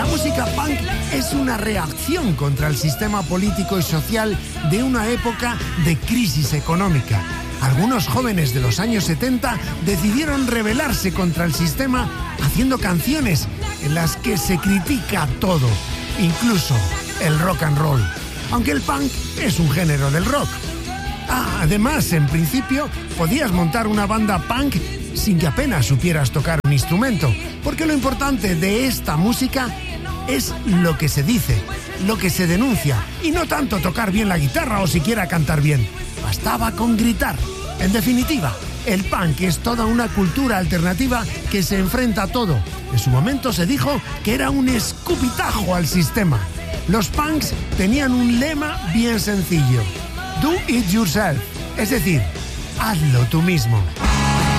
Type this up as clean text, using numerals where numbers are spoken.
La música punk es una reacción contra el sistema político y social de una época de crisis económica. Algunos jóvenes de los años 70 decidieron rebelarse contra el sistema haciendo canciones en las que se critica todo, incluso el rock and roll, aunque el punk es un género del rock. Además, en principio, podías montar una banda punk sin que apenas supieras tocar un instrumento, porque lo importante de esta música es lo que se dice, lo que se denuncia, y no tanto tocar bien la guitarra o siquiera cantar bien. Bastaba con gritar. En definitiva, el punk es toda una cultura alternativa que se enfrenta a todo. En su momento se dijo que era un escupitajo al sistema. Los punks tenían un lema bien sencillo: Do it yourself, es decir, hazlo tú mismo.